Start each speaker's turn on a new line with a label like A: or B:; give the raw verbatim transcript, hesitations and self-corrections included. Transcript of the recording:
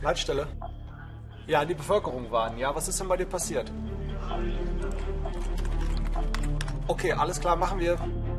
A: Leitstelle. Ja, die Bevölkerung warnen. Ja, was ist denn bei dir passiert? Okay, alles klar, machen wir.